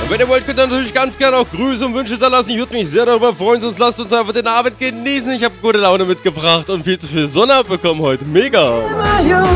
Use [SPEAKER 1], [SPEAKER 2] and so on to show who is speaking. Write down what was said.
[SPEAKER 1] Wenn ihr wollt, könnt ihr natürlich ganz gerne auch Grüße und Wünsche da lassen. Ich würde mich sehr darüber freuen, sonst lasst uns einfach den Abend genießen. Ich habe gute Laune mitgebracht und viel zu viel Sonne abbekommen heute. Mega!